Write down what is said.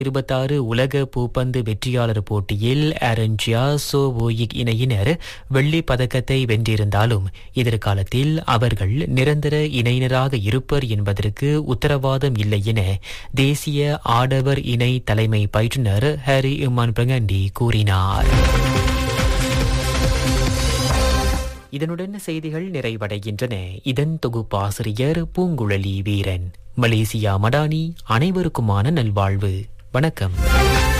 26 உலக பூப்பந்து வெற்றியாளர் போட்டியில் அரன்ஜியா சோவோயிக் இணையினர் வெள்ளிப் பதக்கத்தை வென்றிருந்தாலும் எதிர்காலத்தில் அவர்கள் நிரந்தர இணையினராக இருப்பர் என்பதற்கு உத்தரவாதம் இல்லை என தேசிய ஆடவர் இணை தலைமை பயிற்றுனர் ஹரி இமான் பிரகண்டி கூறினார். இதனுடன் செய்திகள் நிறைவடைகின்றன. இதன் தொகுப்பாசிரியர் பூங்குழலி வீரன். மலேசியா மடானி. அனைவருக்குமான நல்வாழ்வு. வணக்கம்.